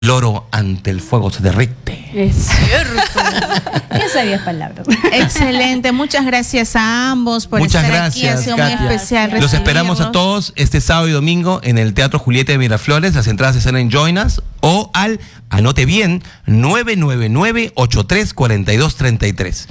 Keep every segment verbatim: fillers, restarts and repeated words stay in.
Loro ante el fuego se derrite. Es cierto. Ya sabías palabras. Excelente, muchas gracias a ambos por Muchas estar gracias, aquí. Ha sido Katia. muy especial Los recibirlos. esperamos a todos este sábado y domingo en el Teatro Julieta de Miraflores. Las entradas están en Join Us o al, anote bien, nueve nueve nueve, ocho tres cuatro dos tres tres.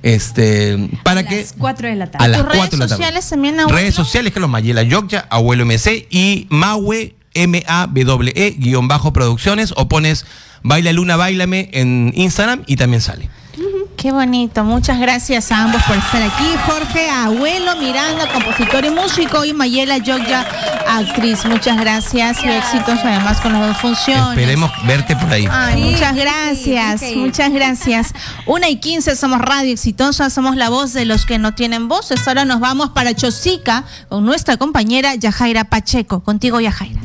Este, para a que las cuatro de la tarde. a las ¿Tus cuatro de la redes tarde. sociales también, Abuelo? Redes sociales, Carlos Mayela Yokya, Abuelo M C y Mawe, M A W E, guión bajo producciones, o pones Baila Luna, Báilame en Instagram y también sale. Qué bonito, muchas gracias a ambos por estar aquí. Jorge, Abuelo Miranda, compositor y músico, y Mayela Yokya, actriz. Muchas gracias y éxitos además con las dos funciones. Esperemos verte por ahí. Ay, Sí, muchas sí, gracias, sí, sí. muchas gracias. Una y quince, somos Radio Exitosa, somos la voz de los que no tienen voces. Ahora nos vamos para Chosica con nuestra compañera Yajaira Pacheco. Contigo, Yajaira.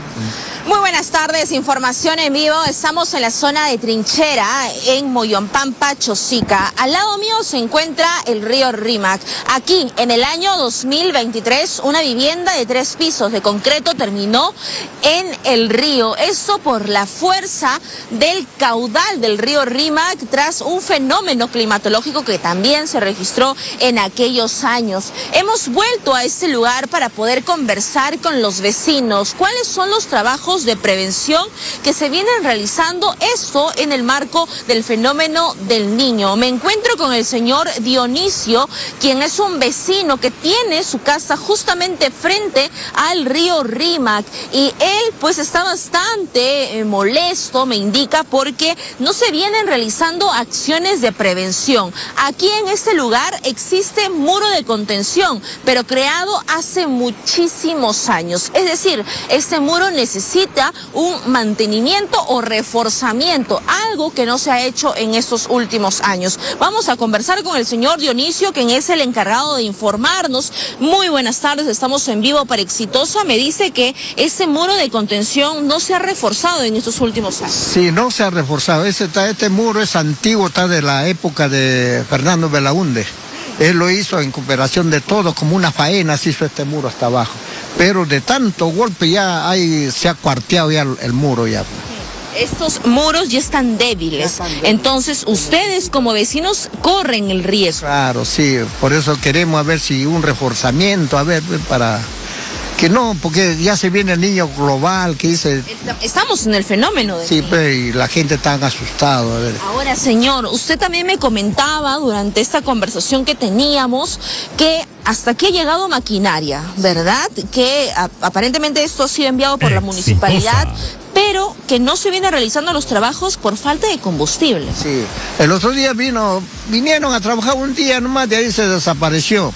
Muy buenas tardes, información en vivo. Estamos en la zona de Trinchera, en Moyonpampa, Chosica. Al lado mío se encuentra el río Rímac. Aquí, en el año dos mil veintitrés, una vivienda de tres pisos de concreto terminó en el río. Esto por la fuerza del caudal del río Rímac tras un fenómeno climatológico que también se registró en aquellos años. Hemos vuelto a este lugar para poder conversar con los vecinos. ¿Cuáles son los trabajos de prevención que se vienen realizando, esto en el marco del fenómeno del Niño? Me encuentro con el señor Dionisio, quien es un vecino que tiene su casa justamente frente al río Rímac, y él pues está bastante eh, molesto, me indica, porque no se vienen realizando acciones de prevención. Aquí en este lugar existe muro de contención, pero creado hace muchísimos años. Es decir, este muro necesita un mantenimiento o reforzamiento, algo que no se ha hecho en estos últimos años. Vamos a conversar con el señor Dionisio, quien es el encargado de informarnos. Muy buenas tardes, estamos en vivo para Exitosa. Me dice que ese muro de contención no se ha reforzado en estos últimos años. Sí, no se ha reforzado. Este, este muro es antiguo, está de la época de Fernando Belaúnde. Él lo hizo en cooperación de todos, como una faena se hizo este muro hasta abajo. Pero de tanto golpe ya hay, se ha cuarteado ya el, el muro ya. Estos muros ya están débiles, Ya están débiles. Entonces ustedes como vecinos corren el riesgo. Claro, sí, por eso queremos a ver si un reforzamiento, a ver, para que no, porque ya se viene el niño global que dice, Estamos en el fenómeno del sí, niño. pero y la gente está asustada, a ver. Ahora, señor, usted también me comentaba durante esta conversación que teníamos que hasta aquí ha llegado maquinaria, ¿verdad? Que a, aparentemente esto ha sido enviado por la municipalidad, pero que no se viene realizando los trabajos por falta de combustible. Sí, el otro día vino, vinieron a trabajar un día nomás, de ahí se desapareció.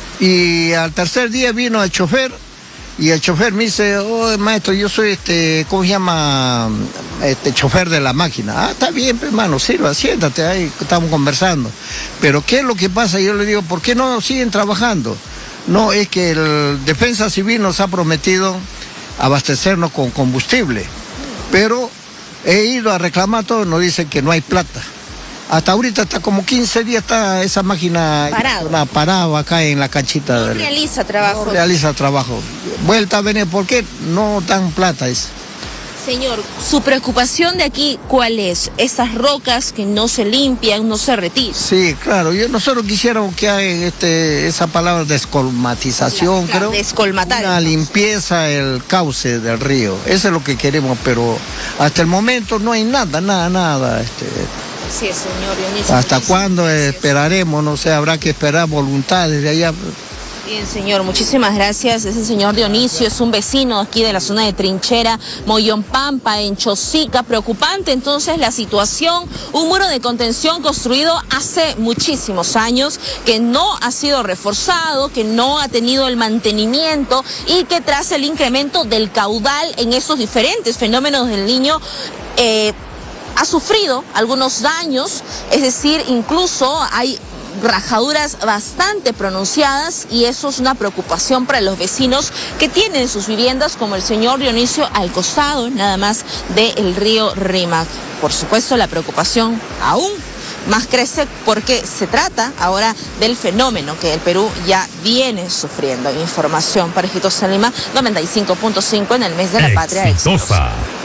Y al tercer día vino el chofer, y el chofer me dice, oh, maestro, yo soy este, ¿cómo se llama? Este chofer de la máquina. Ah, está bien, hermano, sirva, siéntate, ahí estamos conversando. Pero ¿qué es lo que pasa? Yo le digo, ¿por qué no siguen trabajando? No, es que el Defensa Civil nos ha prometido abastecernos con combustible, pero he ido a reclamar todo, nos dicen que no hay plata. Hasta ahorita está como quince días está esa máquina Parado. parada acá en la canchita. No del- realiza trabajo. no realiza trabajo. Vuelta a venir, ¿por qué no dan plata? Es? Señor, su preocupación de aquí, ¿cuál es? Esas rocas que no se limpian, no se retiran. Sí, claro. Yo, nosotros quisiéramos que hay este, esa palabra descolmatización, La- la creo. descolmatar, Una entonces. limpieza el cauce del río. Eso es lo que queremos, pero hasta el momento no hay nada, nada, nada. Este, Sí, señor Dionisio. ¿Hasta muchísimas cuándo gracias. esperaremos? No sé, habrá que esperar voluntades de allá. Bien, señor, muchísimas gracias. Es el señor Dionisio, es un vecino aquí de la zona de Trinchera, Moyonpampa, en Chosica. Preocupante entonces la situación, un muro de contención construido hace muchísimos años, que no ha sido reforzado, que no ha tenido el mantenimiento, y que tras el incremento del caudal en estos diferentes fenómenos del Niño, eh, ha sufrido algunos daños, es decir, incluso hay rajaduras bastante pronunciadas, y eso es una preocupación para los vecinos que tienen sus viviendas, como el señor Dionisio, al costado nada más del río Rímac. Por supuesto, la preocupación aún más crece porque se trata ahora del fenómeno que el Perú ya viene sufriendo. Información para Exitosa Lima, noventa y cinco punto cinco en el mes de la patria. Exitosa.